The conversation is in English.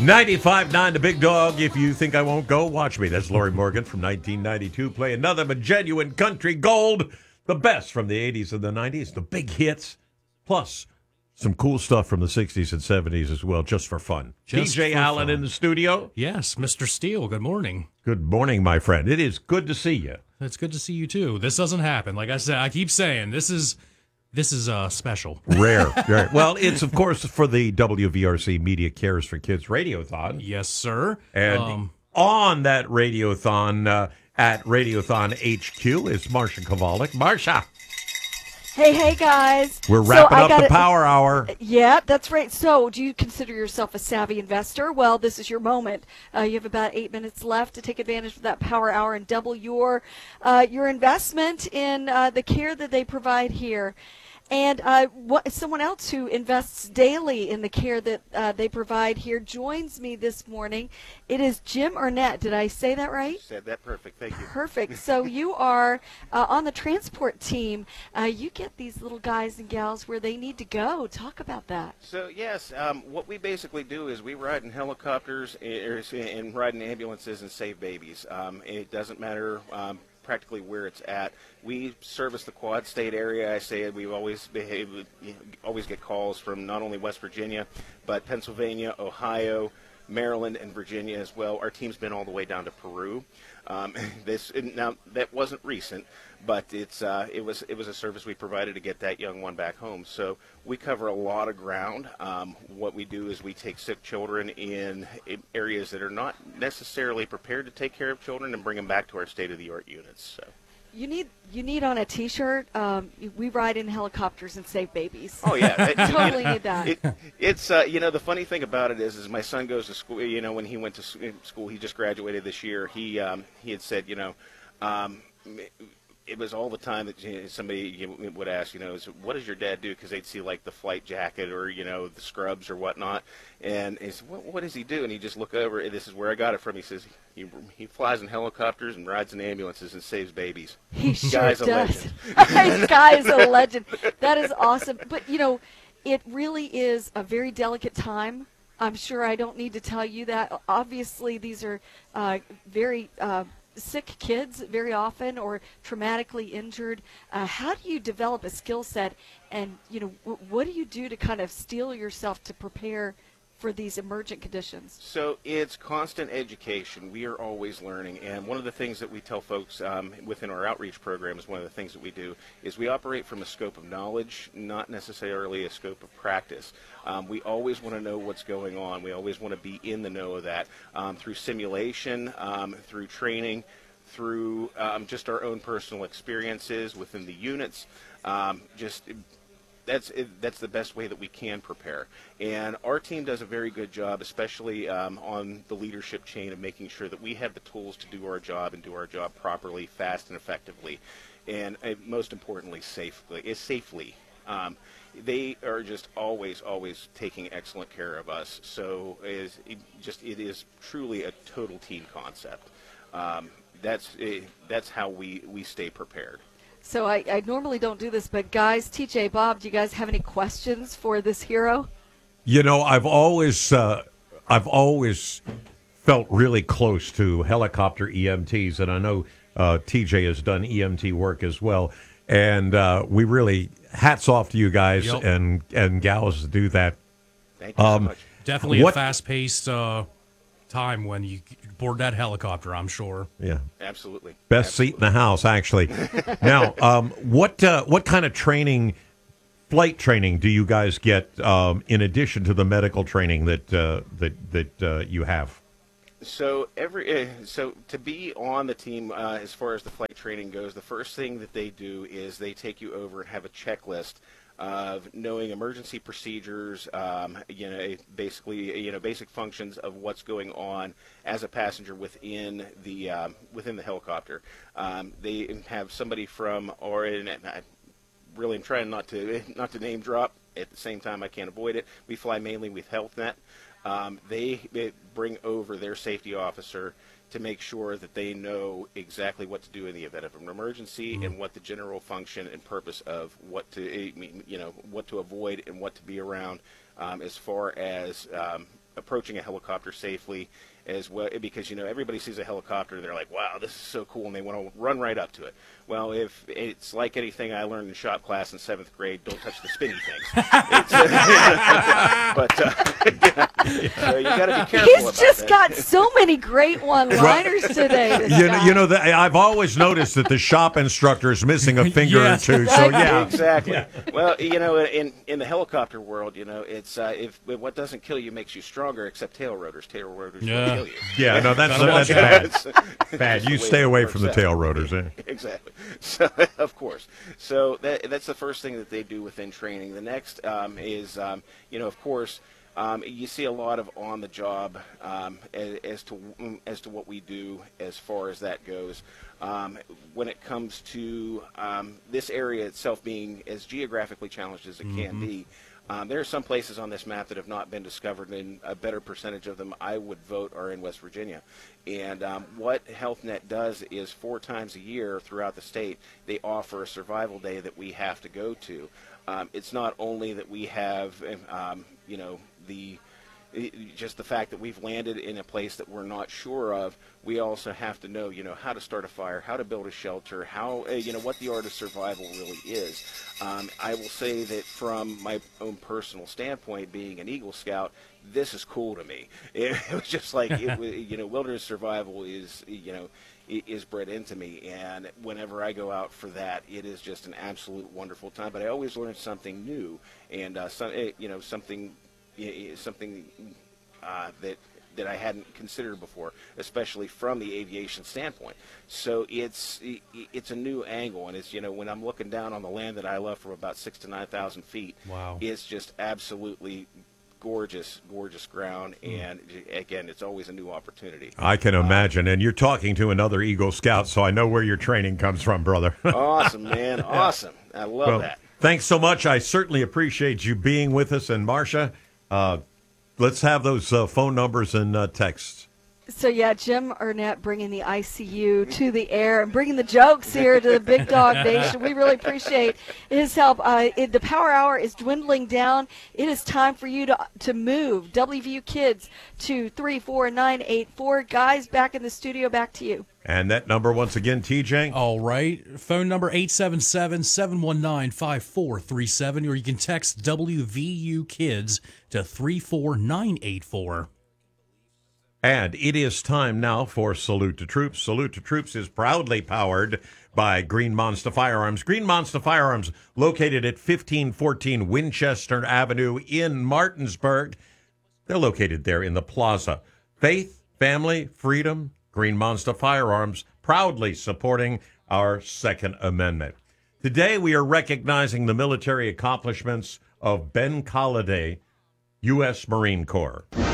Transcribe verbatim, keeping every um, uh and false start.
ninety-five point nine The Big Dog. If you think I won't go, watch me. That's Lori Morgan from nineteen ninety-two. Play another but genuine country gold. The best from the eighties and the nineties. The big hits. Plus, some cool stuff from the sixties and seventies as well, just for fun. Just D J for Allen fun. in the studio. Yes, Mister Steele, good morning. Good morning, my friend. It is good to see you. It's good to see you, too. This doesn't happen. Like I said, I keep saying, this is this is uh, special. Rare. Rare. Well, it's, of course, for the W V R C Media Cares for Kids Radiothon. Yes, sir. And Um, on that Radiothon, uh, at Radiothon H Q, is Marsha Kovalik. Marsha, Hey, hey, guys. we're So wrapping I up the gotta- Power Hour. Yeah, that's right. So, do you consider yourself a savvy investor? Well, this is your moment. Uh, you have about eight minutes left to take advantage of that power hour and double your uh, your investment in uh, the care that they provide here. And uh, what, someone else who invests daily in the care that uh, they provide here joins me this morning. It is Jim Arnett. Did I say that right? Said that perfect. Thank you. Perfect. So you are uh, on the transport team. Uh, you get these little guys and gals where they need to go. Talk about that. So yes, um, what we basically do is we ride in helicopters and, and ride in ambulances and save babies. Um, it doesn't matter um, practically where it's at. We service the Quad State area. I say we've always behaved, always get calls from not only West Virginia, but Pennsylvania, Ohio, Maryland, and Virginia as well. Our team's been all the way down to Peru. Um, this now that wasn't recent, but it's uh, it was it was a service we provided to get that young one back home. So we cover a lot of ground. Um, what we do is we take sick children in, in areas that are not necessarily prepared to take care of children and bring them back to our state-of-the-art units. So. You need you need on a T-shirt. Um, we ride in helicopters and save babies. Oh yeah, it, Totally it, need that. It, it's uh, you know, the funny thing about it is, is my son goes to school. You know, when he went to s- school, he just graduated this year. He um, he had said, you know, um, it was all the time that you know, somebody would ask, you know, is, what does your dad do? Because they'd see like the flight jacket or you know the scrubs or whatnot, and he said, what, what does he do? And he just look over. And this is where I got it from. He says he, he flies in helicopters and rides in ambulances and saves babies. He sure Guy's a does. legend. Guy's a legend. That is awesome. But you know, it really is a very delicate time. I'm sure I don't need to tell you that. Obviously, these are uh, very uh, sick kids very often or traumatically injured. Uh, how do you develop a skill set, and you know, w- what do you do to kind of steel yourself to prepare for these emergent conditions? So it's constant education. We are always learning, and one of the things that we tell folks um, within our outreach programs, one of the things that we do is we operate from a scope of knowledge, not necessarily a scope of practice. Um, we always want to know what's going on. We always want to be in the know of that um, through simulation, um, through training, through um, just our own personal experiences within the units. Um, just That's it, that's the best way that we can prepare. And our team does a very good job, especially um, on the leadership chain, of making sure that we have the tools to do our job and do our job properly, fast and effectively, and uh, most importantly, safely. Is safely. Um, they are just always, always taking excellent care of us. So it is it just it is truly a total team concept. Um, that's uh, that's how we, we stay prepared. So I, I normally don't do this, but guys, T J, Bob, do you guys have any questions for this hero? You know, I've always, uh, I've always felt really close to helicopter E M Ts, and I know uh, T J has done E M T work as well. And uh, we really, hats off to you guys Yep. and and gals to do that. Thank you Um, so much. Definitely What- a fast-paced uh, time when you board that helicopter, I'm sure. Yeah. Absolutely. Best Absolutely. seat in the house, actually. Now, um, what uh, what kind of training, flight training, do you guys get um, in addition to the medical training that uh, that that uh, you have? So every uh, so to be on the team uh, as far as the flight training goes, the first thing that they do is they take you over and have a checklist of knowing emergency procedures, um, you know, basically, you know, basic functions of what's going on as a passenger within the um, within the helicopter. Um, they have somebody from, or and I really am trying not to not to name drop. At the same time, I can't avoid it. We fly mainly with HealthNet. Um, they, they bring over their safety officer to make sure that they know exactly what to do in the event of an emergency mm-hmm. and what the general function and purpose of what to, you know, what to avoid and what to be around um, as far as um, approaching a helicopter safely as well, because, you know, everybody sees a helicopter, they're like, wow, this is so cool, and they want to run right up to it. Well, if it's like anything I learned in shop class in seventh grade, don't touch the spinny things. It's, uh, but uh, yeah, so you got to be careful He's about just that. got so many great one-liners today. this You know, guy. you know that I've always noticed that the shop instructor is missing a finger Yes. or two. So yeah, Exactly. Well, you know, in in the helicopter world, you know, it's uh, if what doesn't kill you makes you stronger, except tail rotors. Tail rotors Yeah. will kill you. yeah, no, that's Gotta watch that's out. bad. It's- Bad. it's You the way stay it away works from the out. tail rotors. Eh? Exactly. So, of course. So that that's the first thing that they do within training. The next um, is, um, you know, of course, um, you see a lot of on the job um, as, as to as to what we do as far as that goes. Um, when it comes to um, this area itself being as geographically challenged as it can be. Um, there are some places on this map that have not been discovered, and a better percentage of them, I would vote, are in West Virginia. And um, what HealthNet does is four times a year throughout the state, they offer a survival day that we have to go to. Um, it's not only that we have, um, you know, the just the fact that we've landed in a place that we're not sure of. We also have to know, you know, how to start a fire, how to build a shelter, how, uh, you know, what the art of survival really is. Um, I will say that from my own personal standpoint, being an Eagle Scout, this is cool to me. It, it was just like, it, was- you know, wilderness survival is, you know, i- is bred into me, and whenever I go out for that, it is just an absolute wonderful time. But I always learn something new, and uh, some, eh, you know, something, eh, eh, something uh, that that I hadn't considered before, especially from the aviation standpoint. So it's i- i- it's a new angle, and it's, you know, when I'm looking down on the land that I love from about six to nine thousand feet, Wow. it's just absolutely gorgeous, gorgeous ground, and again, it's always a new opportunity. I can imagine. And you're talking to another Eagle Scout, so I know where your training comes from, brother. Awesome, man, awesome. I love Well, that. thanks so much. I certainly appreciate you being with us. And Marcia, uh, let's have those uh, phone numbers and uh, texts. So, yeah, Jim Arnett bringing the I C U to the air and bringing the jokes here to the Big Dog Nation. We really appreciate his help. Uh, it, the power hour is dwindling down. It is time for you to to move. W V U Kids to three four nine eight four. Guys, back in the studio, back to you. And that number, once again, T J? All right. Phone number eight seven seven, seven one nine, five four three seven, or you can text W V U Kids to three four nine eight four. And it is time now for Salute to Troops. Salute to Troops is proudly powered by Green Monster Firearms. Green Monster Firearms, located at fifteen fourteen Winchester Avenue in Martinsburg. They're located there in the plaza. Faith, family, freedom, Green Monster Firearms, proudly supporting our Second Amendment. Today we are recognizing the military accomplishments of Ben Colliday, U S Marine Corps.